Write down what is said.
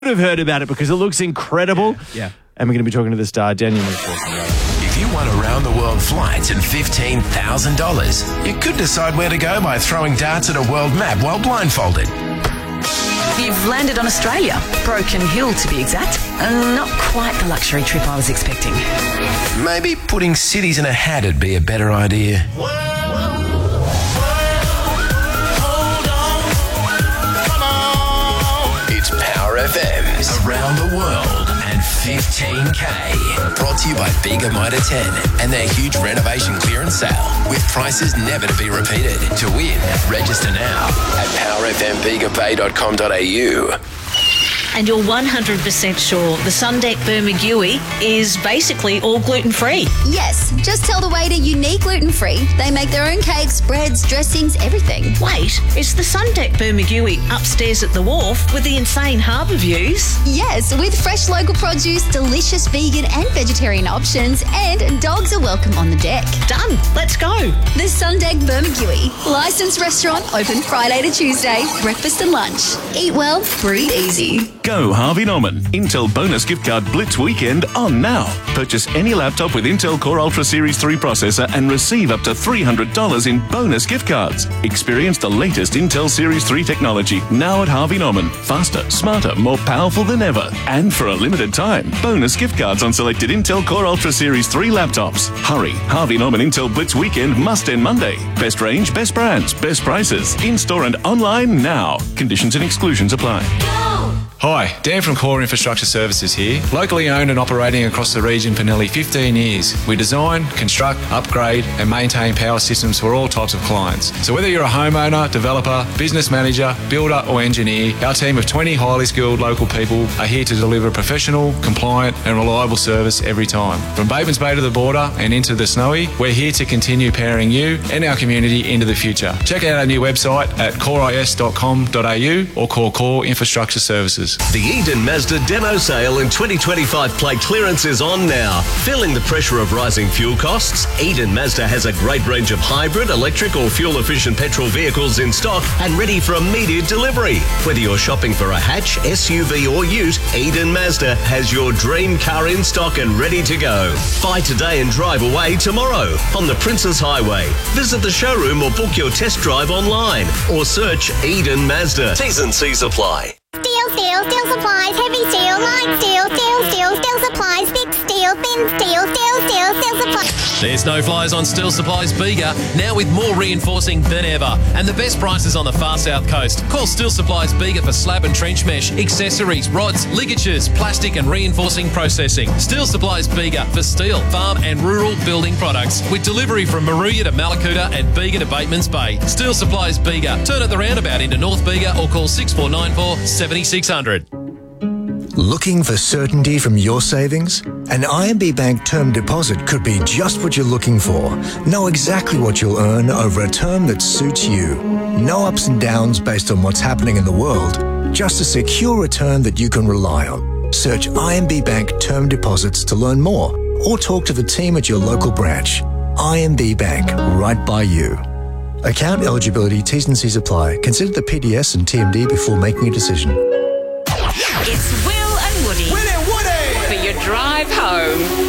have heard about it because it looks incredible. Yeah. And we're going to be talking to the star, Daniel McCall. If you want around-the-world flights and $15,000, you could decide where to go by throwing darts at a world map while blindfolded. You've landed on Australia, Broken Hill to be exact. Not quite the luxury trip I was expecting. Maybe putting cities in a hat would be a better idea. It's Power FM's Around the World and 15K. Brought to you by Bega Mitre 10 and their huge renovation clearance sale with prices never to be repeated. To win, register now at powerfmbegapay.com.au. And you're 100% sure the Sundeck Bermagui is basically all gluten-free? Yes, just tell the waiter you need gluten-free. They make their own cakes, breads, dressings, everything. Wait, is the Sundeck Bermagui upstairs at the wharf with the insane harbour views? Yes, with fresh local produce, delicious vegan and vegetarian options, and dogs are welcome on the deck. Done. Let's go. The Sundeck Bermagui. Licensed restaurant, open Friday to Tuesday, breakfast and lunch. Eat well, breathe easy. Go Harvey Norman. Intel bonus gift card Blitz weekend on now. Purchase any laptop with Intel Core Ultra Series 3 processor and receive up to $300 in bonus gift cards. Experience the latest Intel Series 3 technology now at Harvey Norman. Faster, smarter, more powerful than ever. And for a limited time, bonus gift cards on selected Intel Core Ultra Series 3 laptops. Hurry, Harvey Norman Intel Blitz weekend must end Monday. Best range, best brands, best prices. In-store and online now. Conditions and exclusions apply. Hi, Dan from Core Infrastructure Services here. Locally owned and operating across the region for nearly 15 years. We design, construct, upgrade and maintain power systems for all types of clients. So whether you're a homeowner, developer, business manager, builder or engineer, our team of 20 highly skilled local people are here to deliver professional, compliant and reliable service every time. From Batemans Bay to the border and into the Snowy, we're here to continue powering you and our community into the future. Check out our new website at coreis.com.au or call Core Infrastructure Services. The Eden Mazda demo sale and 2025 plate clearance is on now. Feeling the pressure of rising fuel costs? Eden Mazda has a great range of hybrid, electric or fuel-efficient petrol vehicles in stock and ready for immediate delivery. Whether you're shopping for a hatch, SUV or ute, Eden Mazda has your dream car in stock and ready to go. Buy today and drive away tomorrow on the Princes Highway. Visit the showroom or book your test drive online or search Eden Mazda. T's and C's apply. Steel supplies, heavy steel, light steel supplies, thick steel, thin steel supplies. There's no flies on Steel Supplies Bega, now with more reinforcing than ever. And the best prices on the far south coast. Call Steel Supplies Bega for slab and trench mesh, accessories, rods, ligatures, plastic and reinforcing processing. Steel Supplies Bega for steel, farm and rural building products. With delivery from Maruya to Malakuta and Bega to Batemans Bay. Steel Supplies Bega. Turn at the roundabout into North Bega or call 6494 7600. Looking for certainty from your savings? An IMB Bank term deposit could be just what you're looking for. Know exactly what you'll earn over a term that suits you. No ups and downs based on what's happening in the world. Just a secure return that you can rely on. Search IMB Bank term deposits to learn more or talk to the team at your local branch. IMB Bank, right by you. Account eligibility, T's and C's apply. Consider the PDS and TMD before making a decision. It's Will and Woody. Will and Woody! For your drive home.